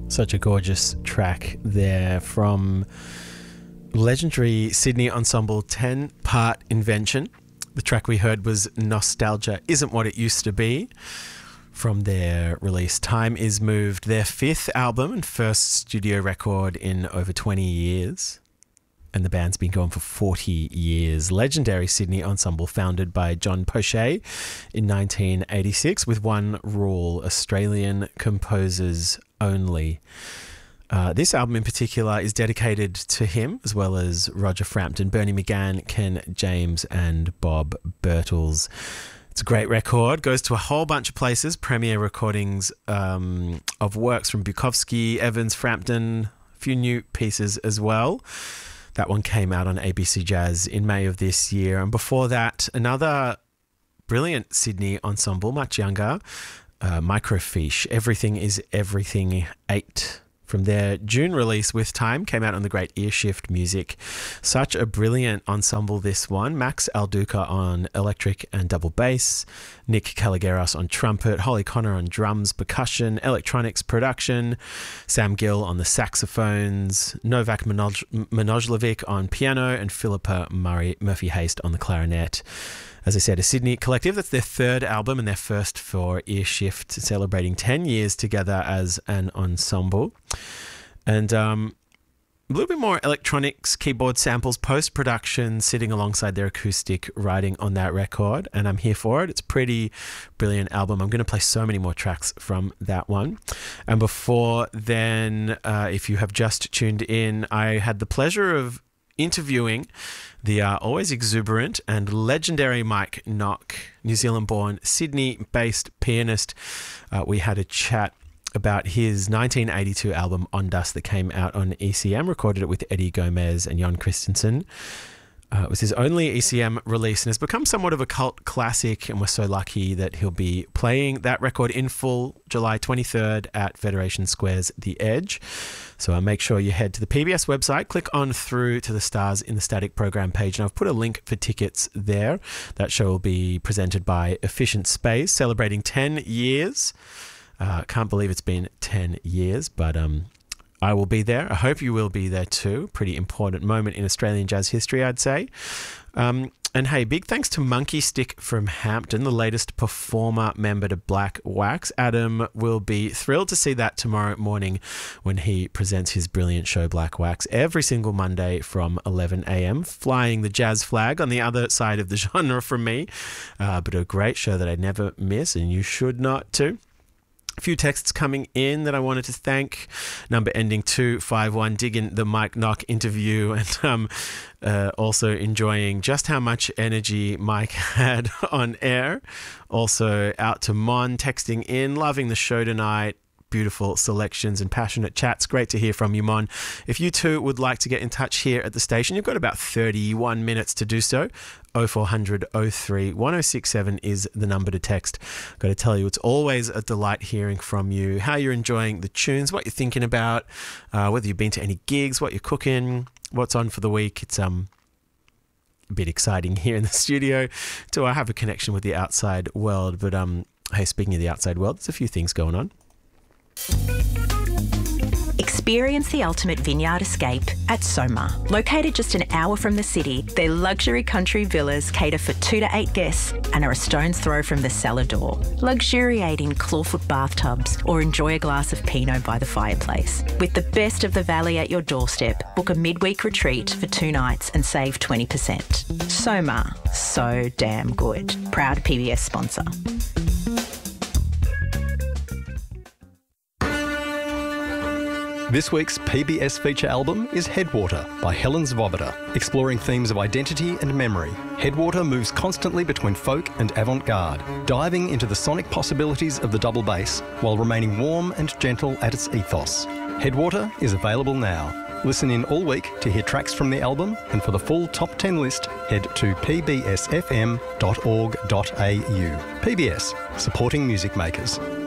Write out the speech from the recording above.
Such a gorgeous track there from legendary Sydney ensemble 10-Part Invention. The track we heard was Nostalgia Isn't What It Used to Be from their release Time Is Moved, their fifth album and first studio record in over 20 years. And the band's been going for 40 years. Legendary Sydney ensemble founded by John Poche in 1986 with one rule: Australian composers only. This album in particular is dedicated to him, as well as Roger Frampton, Bernie McGann, Ken James and Bob Birtles. It's a great record, goes to a whole bunch of places, premiere recordings of works from Bukowski, Evans, Frampton, a few new pieces as well. That one came out on ABC Jazz in May of this year. And before that, another brilliant Sydney ensemble, much younger, Microfiche, Everything is Everything 8. From their June release With Time, came out on the great Earshift Music. Such a brilliant ensemble, this one. Max Alduca on electric and double bass, Nick Kalogeras on trumpet, Holly Connor on drums, percussion, electronics production, Sam Gill on the saxophones, Novak Manojlovic on piano, and Philippa Murphy-Haste on the clarinet. As I said, a Sydney collective. That's their third album and their first for Earshift, celebrating 10 years together as an ensemble. And a little bit more electronics, keyboard samples, post-production sitting alongside their acoustic writing on that record, and I'm here for it. It's a pretty brilliant album. I'm going to play so many more tracks from that one. And before then, if you have just tuned in, I had the pleasure of interviewing the always exuberant and legendary Mike Nock, New Zealand-born, Sydney-based pianist. We had a chat about his 1982 album On Dust that came out on ECM, recorded it with Eddie Gomez and Jon Christensen. It was his only ECM release and has become somewhat of a cult classic, and we're so lucky that he'll be playing that record in full July 23rd at Federation Square's The Edge. So make sure you head to the PBS website, click on through to the Stars in the Static program page, and I've put a link for tickets there. That show will be presented by Efficient Space, celebrating 10 years. Can't believe it's been 10 years, but I will be there. I hope you will be there too. Pretty important moment in Australian jazz history, I'd say. And hey, big thanks to Monkey Stick from Hampton, the latest performer member to Black Wax. Adam will be thrilled to see that tomorrow morning when he presents his brilliant show Black Wax every single Monday from 11 a.m, flying the jazz flag on the other side of the genre from me. But a great show that I never miss, and you should not too. A few texts coming in that I wanted to thank. Number ending 251, digging the Mike Nock interview, and also enjoying just how much energy Mike had on air. Also out to Mon, texting in, loving the show tonight. Beautiful selections and passionate chats. Great to hear from you, Mon. If you too would like to get in touch here at the station, you've got about 31 minutes to do so. 0400 03 1067 is the number to text. Got to tell you, it's always a delight hearing from you, how you're enjoying the tunes, what you're thinking about, whether you've been to any gigs, what you're cooking, what's on for the week. It's a bit exciting here in the studio to have a connection with the outside world. But hey, speaking of the outside world, there's a few things going on. Experience the ultimate vineyard escape at Soma. Located just an hour from the city, their luxury country villas cater for 2 to 8 guests and are a stone's throw from the cellar door. Luxuriate in clawfoot bathtubs or enjoy a glass of Pinot by the fireplace. With the best of the valley at your doorstep, book a midweek retreat for 2 nights and save 20%. Soma, so damn good. Proud PBS sponsor. This week's PBS feature album is Headwater by Helen Svoboda, exploring themes of identity and memory. Headwater moves constantly between folk and avant-garde, diving into the sonic possibilities of the double bass while remaining warm and gentle at its ethos. Headwater is available now. Listen in all week to hear tracks from the album, and for the full top 10 list, head to pbsfm.org.au. PBS, supporting music makers.